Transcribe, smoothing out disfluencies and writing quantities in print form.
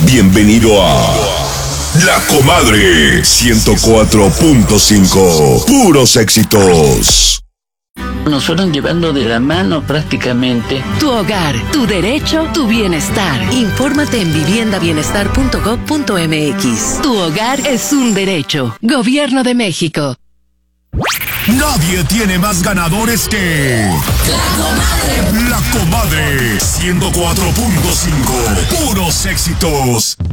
Bienvenido a La Comadre 104.5. Puros éxitos. Nos fueron llevando de la mano prácticamente. Tu hogar, tu derecho, tu bienestar. Infórmate en viviendabienestar.gov.mx. Tu hogar es un derecho. Gobierno de México. Nadie tiene más ganadores que La Comadre 104.5. Puros éxitos.